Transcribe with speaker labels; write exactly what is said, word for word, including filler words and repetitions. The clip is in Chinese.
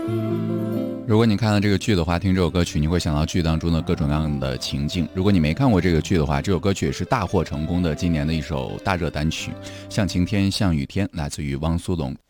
Speaker 1: 如果你看了这个剧的话，听这首歌曲，你会想到剧当中的各种各样的情境。如果你没看过这个剧的话，这首歌曲也是大获成功的今年的一首大热单曲，像晴天像雨天，来自于汪苏泷。